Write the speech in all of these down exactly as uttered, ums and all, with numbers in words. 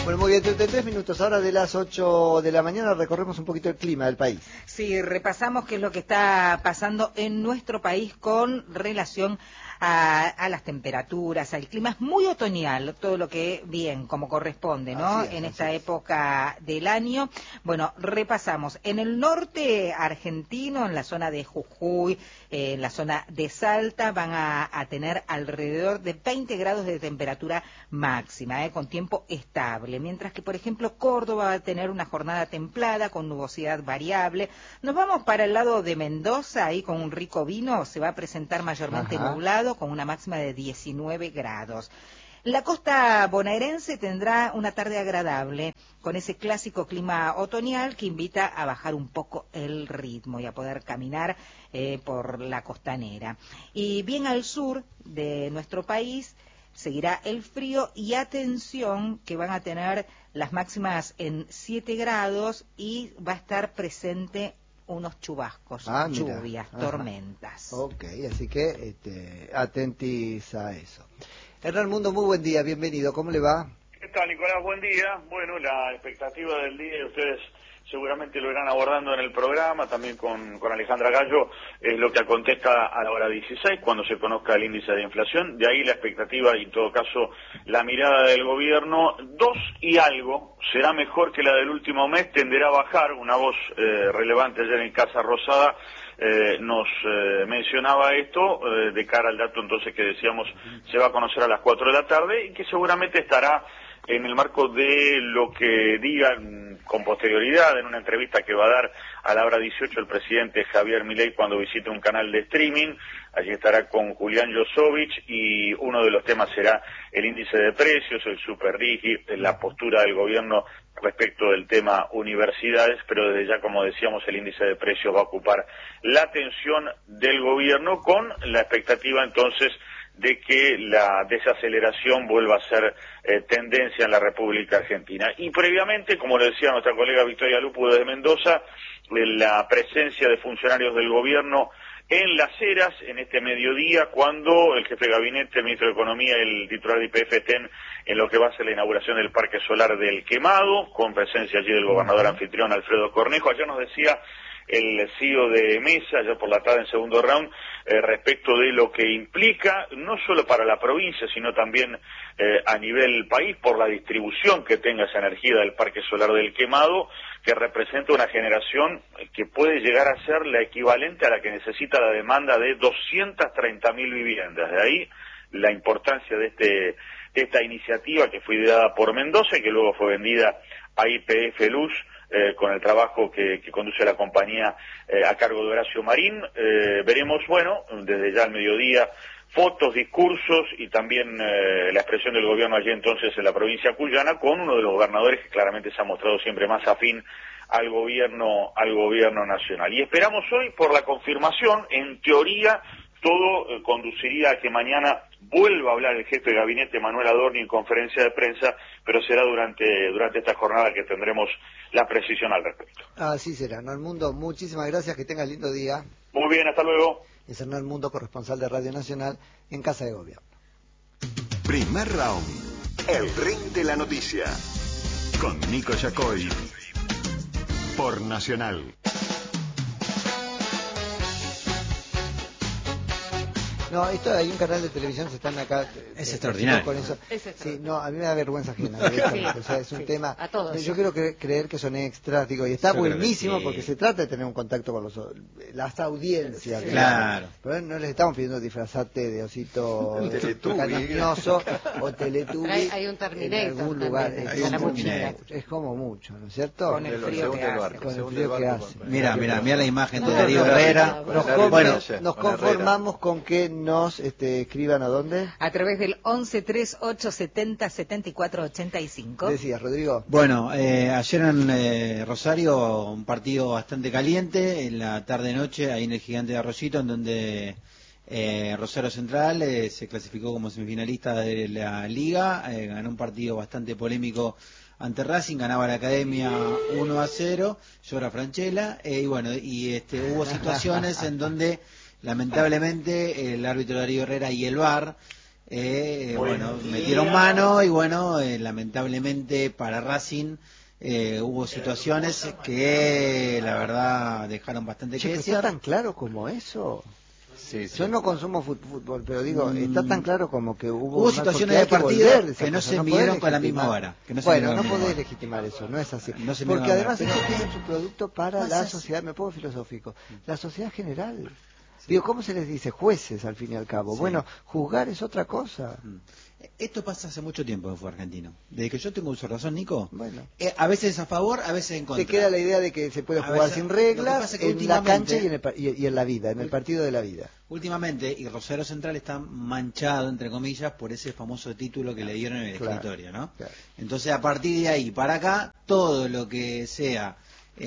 Bueno, muy bien, treinta y tres minutos, ahora de las ocho de la mañana recorremos un poquito el clima del país. Sí, repasamos qué es lo que está pasando en nuestro país con relación a, a las temperaturas, al clima. Es muy otoñal, todo lo que bien, como corresponde, ¿no? Es, en esta es. época del año. Bueno, repasamos. En el norte argentino, en la zona de Jujuy, eh, en la zona de Salta, van a, a tener alrededor de veinte grados de temperatura máxima, eh, con tiempo estable. Mientras que, por ejemplo, Córdoba va a tener una jornada templada con nubosidad variable. Nos vamos para el lado de Mendoza, ahí con un rico vino, se va a presentar mayormente Ajá. nublado, con una máxima de diecinueve grados. La costa bonaerense tendrá una tarde agradable, con ese clásico clima otoñal que invita a bajar un poco el ritmo y a poder caminar eh, por la costanera. Y bien al sur de nuestro país seguirá el frío y atención que van a tener las máximas en siete grados y va a estar presente unos chubascos, Ah, lluvias, Ajá. tormentas. Ok, así que este, atentis a eso. Hernán Mundo, muy buen día, bienvenido, ¿cómo le va? ¿Qué tal, Nicolás? Buen día. Bueno, la expectativa del día, ustedes seguramente lo irán abordando en el programa, también con, con Alejandra Gallo, es lo que acontezca a la hora dieciséis, cuando se conozca el índice de inflación. De ahí la expectativa y, en todo caso, la mirada del gobierno. Dos y algo, será mejor que la del último mes, tenderá a bajar. Una voz eh, relevante ayer en Casa Rosada eh, nos eh, mencionaba esto, eh, de cara al dato entonces que decíamos se va a conocer a las cuatro de la tarde, y que seguramente estará en el marco de lo que digan con posterioridad en una entrevista que va a dar a la hora dieciocho el presidente Javier Milei cuando visite un canal de streaming. Allí estará con Julián Josovich y uno de los temas será el índice de precios, el superdigi, la postura del gobierno respecto del tema universidades, pero desde ya, como decíamos, el índice de precios va a ocupar la atención del gobierno, con la expectativa entonces de que la desaceleración vuelva a ser eh, tendencia en la República Argentina. Y previamente, como le decía nuestra colega Victoria Lupu de Mendoza, eh, la presencia de funcionarios del gobierno en Las Heras en este mediodía, cuando el jefe de gabinete, el ministro de Economía y el titular de I P F estén en lo que va a ser la inauguración del Parque Solar del Quemado, con presencia allí del gobernador anfitrión Alfredo Cornejo. Ayer nos decía el C E O de Mesa, ya por la tarde en segundo round, eh, respecto de lo que implica, no solo para la provincia, sino también eh, a nivel país, por la distribución que tenga esa energía del Parque Solar del Quemado, que representa una generación que puede llegar a ser la equivalente a la que necesita la demanda de doscientas treinta mil viviendas. De ahí la importancia de, este, de esta iniciativa que fue ideada por Mendoza y que luego fue vendida a Y P F Luz, Eh, con el trabajo que, que conduce la compañía eh, a cargo de Horacio Marín. Eh, veremos, bueno, desde ya al mediodía, fotos, discursos y también eh, la expresión del gobierno allí entonces en la provincia cuyana, con uno de los gobernadores que claramente se ha mostrado siempre más afín al gobierno, al gobierno nacional. Y esperamos hoy por la confirmación. En teoría, todo eh, conduciría a que mañana vuelva a hablar el jefe de gabinete Manuel Adorni en conferencia de prensa, pero será durante durante esta jornada que tendremos la precisión al respecto. Así será, Hernán Mundo, muchísimas gracias, que tengas lindo día. Muy bien, hasta luego. Es Hernán Mundo, corresponsal de Radio Nacional en Casa de Gobierno. Primer round, el ring de la noticia, con Nico Yacoy, por Nacional. No, esto hay un canal de televisión, se están acá. Es eh, extraordinario. Con eso. Es extraordinario. Sí, no, a mí me da vergüenza ajena. directamente. O sea, es un Sí, tema. a todos. Yo quiero cre- creer que son extras, digo, y está Yo creo que buenísimo sí. porque se trata de tener un contacto con los, las audiencias. Sí. digamos. Claro. Pero no les estamos pidiendo disfrazarte de osito Teletubby. cariñoso o Teletubby. Hay- hay un en Terminator algún lugar. también, Es, hay como un mucho, Terminator. es como mucho, ¿no es cierto? Con el El frío segundo que hace. barco, Con el segundo frío que barco, hace. con- Mira, mira, mira la imagen de No, Darío no, no, Herrera. no, Nos, Con con- Bueno, nos con Herrera. conformamos con que nos este, escriban a dónde. A través del once treinta y ocho setenta setenta y cuatro ochenta y cinco. Decías, Rodrigo. Bueno, eh, ayer en eh, Rosario un partido bastante caliente, en la tarde-noche, ahí en el Gigante de Arroyito, en donde eh, Rosario Central eh, se clasificó como semifinalista de la Liga, eh, ganó un partido bastante polémico ante Racing, ganaba la Academia uno a cero, llora Franchella, eh, y bueno, y este, hubo situaciones en donde lamentablemente el árbitro Darío Herrera y el V A R eh, bueno, metieron mano y bueno, eh, lamentablemente para Racing eh, hubo situaciones que la verdad dejaron bastante Che, que pero desear. ¿está tan claro como eso? Sí, sí. Yo no consumo fut- fútbol, pero digo, Mm. está tan claro como que hubo, Hubo una- situaciones porque hay de partido volver de esa que no cosa, se podés midieron con la legitimar. misma vara, que no se Bueno, midieron no con la podés misma vara. legitimar eso, no es así. No se Porque midieron, además pero- ellos tienen su producto para Pasa la así. sociedad, me pongo filosófico, la sociedad general. Digo, ¿cómo se les dice? Jueces, al fin y al cabo. Sí. Bueno, juzgar es otra cosa. Mm. Esto pasa hace mucho tiempo en el fútbol argentino. Desde que yo tengo uso de razón, Nico, Bueno. eh, a veces a favor, a veces en contra. Te queda la idea de que se puede A jugar veces- sin lo que reglas pasa es que en la últimamente- cancha y en, el pa- y- y en la vida, en el partido de la vida. Últimamente, y Rosario Central está manchado, entre comillas, por ese famoso título que le dieron en el Claro, escritorio, ¿no? claro. Entonces, a partir de ahí para acá, todo lo que sea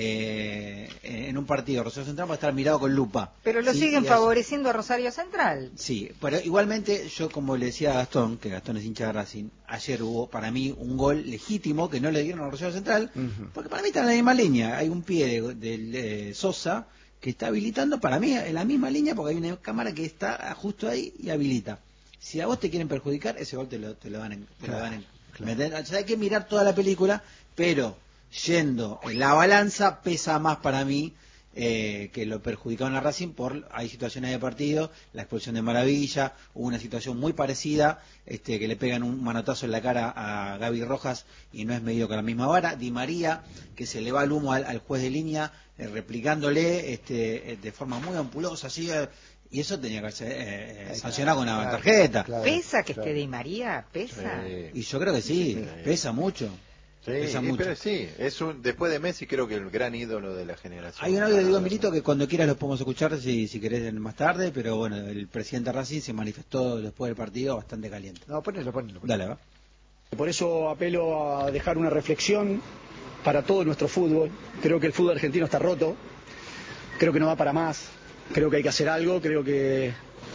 eh, en un partido Rosario Central va a estar mirado con lupa. Pero lo Sí, siguen y eso- favoreciendo a Rosario Central. Sí, pero igualmente yo como le decía a Gastón, que Gastón es hincha de Racing, ayer hubo para mí un gol legítimo que no le dieron a Rosario Central, Ujú. porque para mí está en la misma línea. Hay un pie de, de, eh, Sosa que está habilitando para mí en la misma línea porque hay una cámara que está justo ahí y habilita. Si a vos te quieren perjudicar, ese gol te lo, te lo dan en... Te Claro, lo dan en claro. ¿me entendés? O sea, hay que mirar toda la película, pero yendo en la balanza pesa más para mí eh, que lo perjudicaron a Racing por hay situaciones de partido, la expulsión de Maravilla, hubo una situación muy parecida, este que le pegan un manotazo en la cara a Gaby Rojas y no es medido con la misma vara, Di María que se le va el humo al, al juez de línea eh, replicándole este eh, de forma muy ampulosa así eh, y eso tenía que ser eh, eh, sancionado con una Claro, tarjeta. claro, ¿Pesa que claro. esté Di María? ¿Pesa? Sí. Y yo creo que sí, Sí. pesa mucho. Sí, Pesa eh, mucho. pero sí, es un, después de Messi creo que el gran ídolo de la generación. Hay un audio de Diego Milito que cuando quieras lo podemos escuchar si, si querés más tarde, pero bueno, el presidente Racing se manifestó después del partido bastante caliente. No, ponelo, ponelo. ponelo. Dale, va. Por eso apelo a dejar una reflexión para todo nuestro fútbol. Creo que el fútbol argentino está roto, creo que no va para más, creo que hay que hacer algo, creo que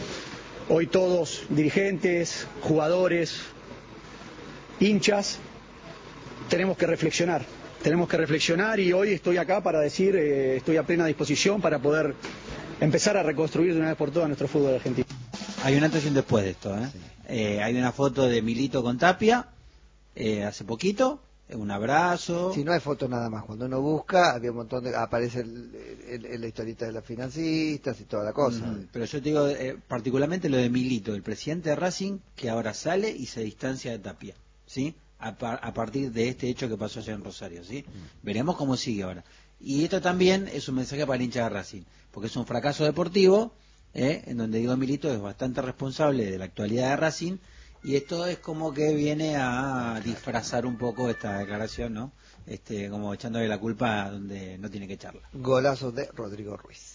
hoy todos, dirigentes, jugadores, hinchas, tenemos que reflexionar. Tenemos que reflexionar y hoy estoy acá para decir, eh, estoy a plena disposición para poder empezar a reconstruir de una vez por todas nuestro fútbol argentino. Hay un antes y un después de esto, ¿eh? Eh, hay una foto de Milito con Tapia eh, hace poquito, un abrazo. Si no hay foto nada más, cuando uno busca, había un montón de, aparece el, el- el- la historieta de los financistas y toda la cosa. Mm, pero yo te digo eh, particularmente lo de Milito, el presidente de Racing, que ahora sale y se distancia de Tapia, ¿sí? A, par- a partir de este hecho que pasó allá en Rosario, ¿sí? Veremos cómo sigue ahora. Y esto también es un mensaje para el hincha de Racing, porque es un fracaso deportivo, ¿eh? En donde Diego Milito es bastante responsable de la actualidad de Racing, y esto es como que viene a disfrazar un poco esta declaración, ¿no? Este, como echándole la culpa a donde no tiene que echarla. Golazo de Rodrigo Ruiz.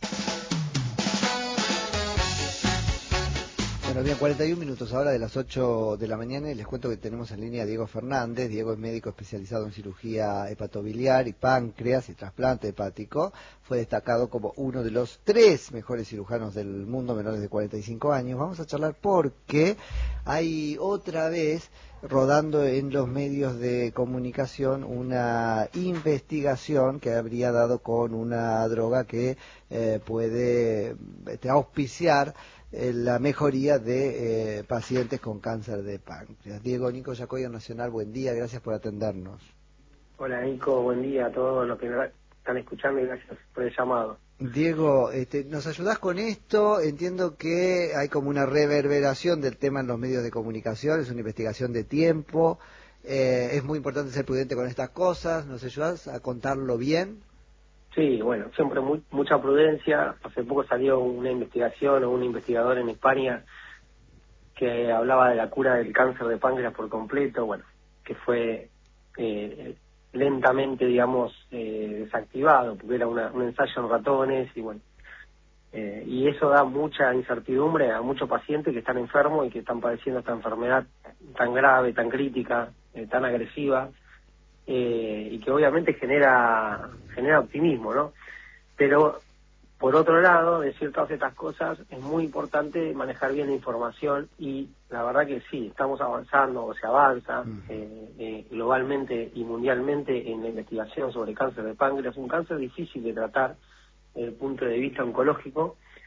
Bueno, bien, cuarenta y un minutos ahora de las ocho de la mañana y les cuento que tenemos en línea a Diego Fernández. Diego es médico especializado en cirugía hepatobiliar y páncreas y trasplante hepático. Fue destacado como uno de los tres mejores cirujanos del mundo menores de cuarenta y cinco años. Vamos a charlar porque hay otra vez rodando en los medios de comunicación una investigación que habría dado con una droga que eh, puede este, auspiciar eh, la mejoría de eh, pacientes con cáncer de páncreas. Diego Nico Yacoya Nacional, buen día, gracias por atendernos. Hola Nico, buen día a todos los que nos están escuchando y gracias por el llamado. Diego, este, ¿nos ayudás con esto? Entiendo que hay como una reverberación del tema en los medios de comunicación, es una investigación de tiempo, eh, es muy importante ser prudente con estas cosas, ¿nos ayudás a contarlo bien? Sí, bueno, siempre muy, mucha prudencia. Hace poco salió una investigación o un investigador en España que hablaba de la cura del cáncer de páncreas por completo, bueno, que fue eh, lentamente, digamos, eh, desactivado, porque era una, un ensayo en ratones y bueno, eh, y eso da mucha incertidumbre a muchos pacientes que están enfermos y que están padeciendo esta enfermedad tan grave, tan crítica, eh, tan agresiva, eh, y que obviamente genera genera optimismo, ¿no? Pero por otro lado, decir todas estas cosas, es muy importante manejar bien la información y la verdad que sí, estamos avanzando, o se avanza Mm. eh, eh, globalmente y mundialmente en la investigación sobre cáncer de páncreas, un cáncer difícil de tratar desde el punto de vista oncológico,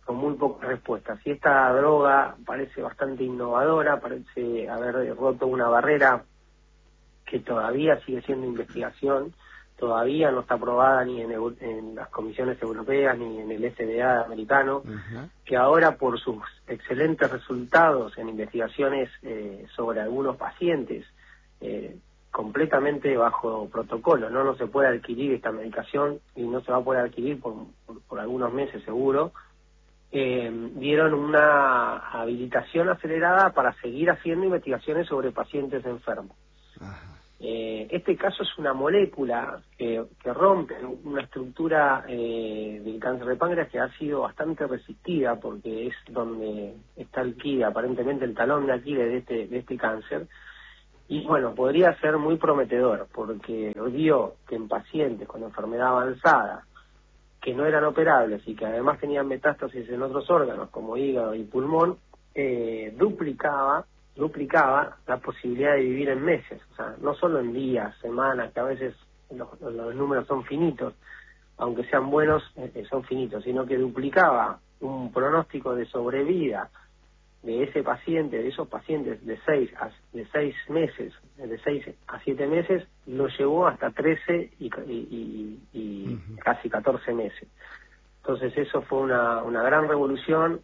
con muy pocas respuestas. Y esta droga parece bastante innovadora, parece haber roto una barrera que todavía sigue siendo investigación, todavía no está aprobada ni en, en las comisiones europeas ni en el F D A americano, uh-huh. que ahora por sus excelentes resultados en investigaciones eh, sobre algunos pacientes, eh, completamente bajo protocolo, no no se puede adquirir esta medicación y no se va a poder adquirir por, por, por algunos meses seguro, eh, dieron una habilitación acelerada para seguir haciendo investigaciones sobre pacientes enfermos. Uh-huh. Eh, este caso es una molécula que, que rompe una estructura eh, del cáncer de páncreas que ha sido bastante resistida porque es donde está el quid, aparentemente el talón de Aquiles de este, de este cáncer. Y bueno, podría ser muy prometedor porque vio que en pacientes con enfermedad avanzada que no eran operables y que además tenían metástasis en otros órganos como hígado y pulmón, eh, duplicaba duplicaba la posibilidad de vivir en meses, o sea, no solo en días, semanas, que a veces los, los números son finitos, aunque sean buenos, eh, son finitos, sino que duplicaba un pronóstico de sobrevida de ese paciente, de esos pacientes de seis a de seis meses, de seis a siete meses, lo llevó hasta trece y, y, y, y uh-huh. casi catorce meses. Entonces eso fue una, una gran revolución.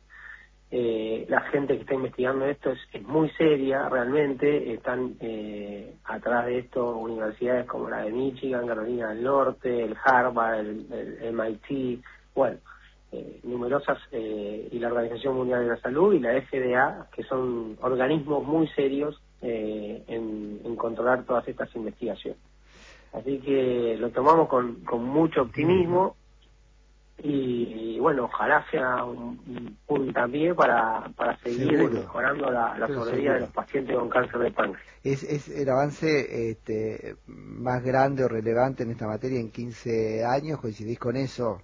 Eh, la gente que está investigando esto es, es muy seria, realmente. Están eh, atrás de esto universidades como la de Michigan, Carolina del Norte, el Harvard, el, el M I T, bueno, eh, numerosas, eh, y la Organización Mundial de la Salud y la F D A, que son organismos muy serios eh, en, en controlar todas estas investigaciones. Así que lo tomamos con, con mucho optimismo. Y, y bueno, ojalá sea un, un puntapié para, para seguir seguro. mejorando la, la sobrevida de los pacientes con cáncer de páncreas. ¿Es, es el avance este, más grande o relevante en esta materia en quince años? ¿Coincidís con eso?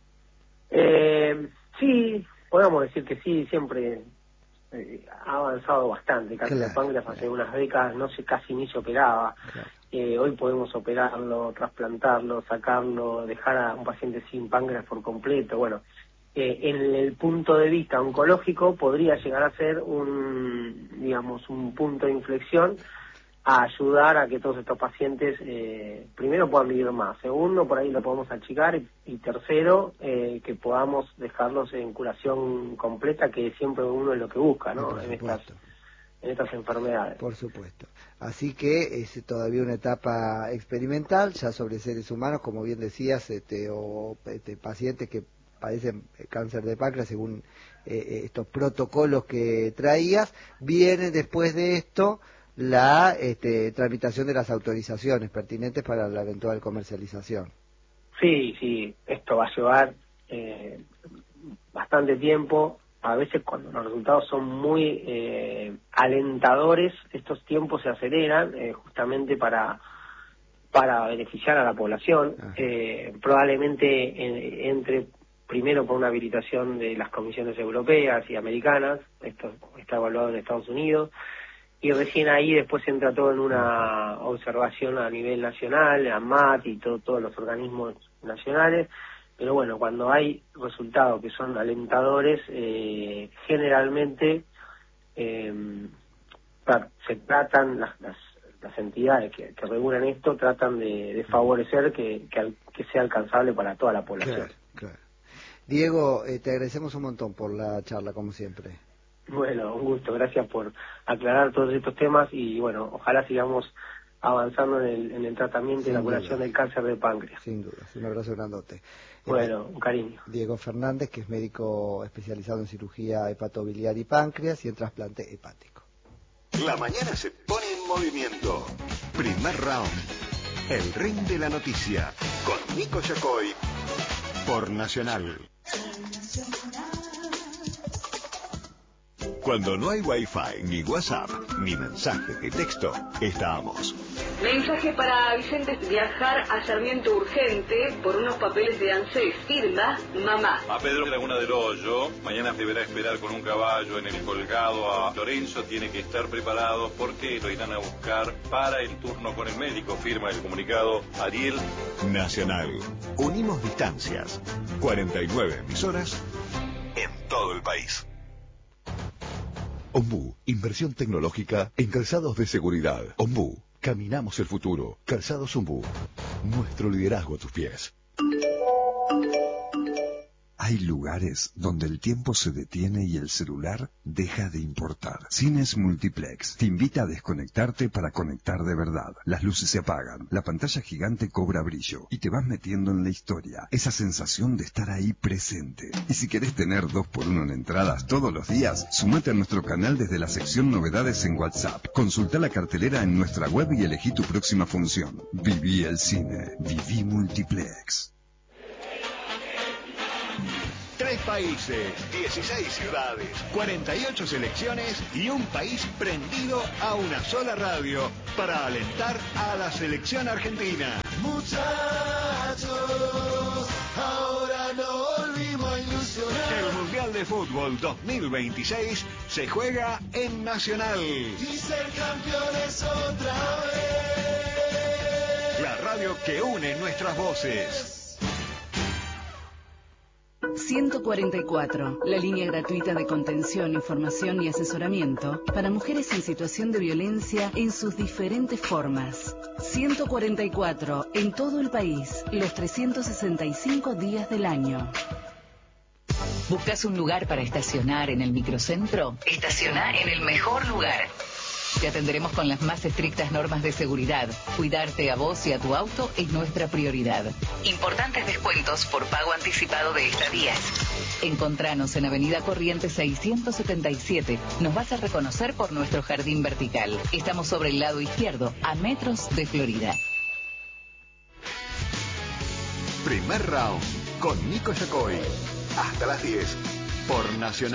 Eh, sí, podemos decir que sí, siempre eh, ha avanzado bastante. Cáncer claro, de páncreas hace claro. unas décadas no se casi ni se operaba. Claro. Eh, hoy podemos operarlo, trasplantarlo, sacarlo, dejar a un paciente sin páncreas por completo. Bueno, eh, en el punto de vista oncológico podría llegar a ser un, digamos, un punto de inflexión a ayudar a que todos estos pacientes, eh, primero, puedan vivir más. Segundo, por ahí lo podemos achicar. Y, y tercero, eh, que podamos dejarlos en curación completa, que siempre uno es lo que busca, ¿no? En estas, en estas enfermedades. Por supuesto. Así que es todavía una etapa experimental, ya sobre seres humanos, como bien decías, este, o este, pacientes que padecen cáncer de páncreas según eh, estos protocolos que traías. Viene después de esto la este, tramitación de las autorizaciones pertinentes para la eventual comercialización. Sí, sí, esto va a llevar eh, bastante tiempo. A veces cuando los resultados son muy eh, alentadores, estos tiempos se aceleran eh, justamente para para beneficiar a la población. Eh, probablemente eh, entre primero por una habilitación de las comisiones europeas y americanas, esto está evaluado en Estados Unidos, y recién ahí después entra todo en una observación a nivel nacional, A M A T y todo, todos los organismos nacionales. Pero bueno, cuando hay resultados que son alentadores, eh, generalmente eh, se tratan, las, las, las entidades que, que regulan esto tratan de, de favorecer que, que, que sea alcanzable para toda la población. Claro, claro. Diego, eh, te agradecemos un montón por la charla, como siempre. Bueno, un gusto, gracias por aclarar todos estos temas y bueno, ojalá sigamos avanzando en el, en el tratamiento y la curación del cáncer de páncreas. Sin duda, un abrazo grandote. Bueno, un cariño. Diego Fernández, que es médico especializado en cirugía hepatobiliar y páncreas y en trasplante hepático. La mañana se pone en movimiento. Primer round. El ring de la noticia. Con Nico Yacoy. Por Nacional. Cuando no hay Wi-Fi, ni WhatsApp, ni mensajes de texto, estamos. Mensaje para Vicente: viajar a Sarmiento urgente por unos papeles de ANSES. Firma mamá. A Pedro Laguna del Hoyo, mañana deberá esperar con un caballo en el colgado a Lorenzo. Tiene que estar preparado porque lo irán a buscar para el turno con el médico. Firma el comunicado Ariel. Nacional. Unimos distancias. cuarenta y nueve emisoras en todo el país. Ombú, inversión tecnológica en calzados de seguridad. Ombú, caminamos el futuro. Calzados Ombú, nuestro liderazgo a tus pies. Hay lugares donde el tiempo se detiene y el celular deja de importar. Cines Multiplex te invita a desconectarte para conectar de verdad. Las luces se apagan, la pantalla gigante cobra brillo y te vas metiendo en la historia. Esa sensación de estar ahí presente. Y si querés tener dos por uno en entradas todos los días, sumate a nuestro canal desde la sección novedades en WhatsApp. Consulta la cartelera en nuestra web y elegí tu próxima función. Viví el cine. Viví Multiplex. Tres países, dieciséis ciudades, cuarenta y ocho selecciones y un país prendido a una sola radio para alentar a la selección argentina. Muchachos, ahora no volvimos a ilusionar. El Mundial de Fútbol dos mil veintiséis se juega en Nacional. Y ser campeones otra vez. La radio que une nuestras voces. ciento cuarenta y cuatro, la línea gratuita de contención, información y asesoramiento para mujeres en situación de violencia en sus diferentes formas. ciento cuarenta y cuatro, en todo el país, los trescientos sesenta y cinco días del año. ¿Buscas un lugar para estacionar en el microcentro? Estaciona en el mejor lugar. Te atenderemos con las más estrictas normas de seguridad. Cuidarte a vos y a tu auto es nuestra prioridad. Importantes descuentos por pago anticipado de estadías. Encontranos en Avenida Corrientes seiscientos setenta y siete. Nos vas a reconocer por nuestro jardín vertical. Estamos sobre el lado izquierdo, a metros de Florida. Primer round con Nico Yacoy. Hasta las diez por Nacional.